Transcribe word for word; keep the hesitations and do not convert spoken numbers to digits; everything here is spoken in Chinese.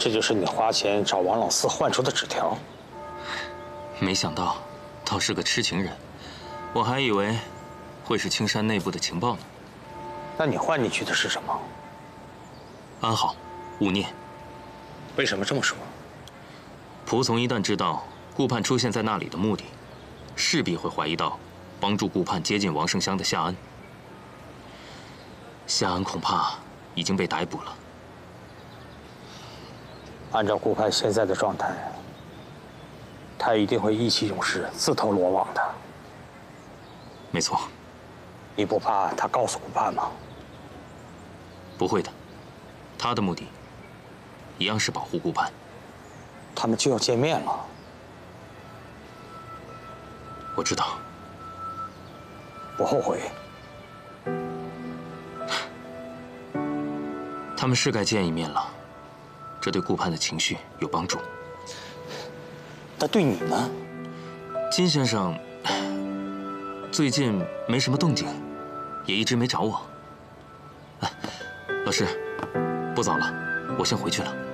这就是你花钱找王老四换出的纸条。 没想到，倒是个痴情人，我还以为会是青山内部的情报呢。 那你换进去的是什么？ 安好，勿念。 为什么这么说？ 仆从一旦知道顾盼出现在那里的目的，势必会怀疑到帮助顾盼接近王圣香的夏安。夏安恐怕已经被逮捕了。 按照顾盼现在的状态，他一定会意气用事，自投罗网的。 没错。 你不怕他告诉顾盼吗？ 不会的，他的目的一样是保护顾盼。 他们就要见面了。 我知道。 不后悔。 他们是该见一面了，这对顾盼的情绪有帮助。 那对你呢？ 金先生最近没什么动静，也一直没找我。哎，老师，不早了，我先回去了。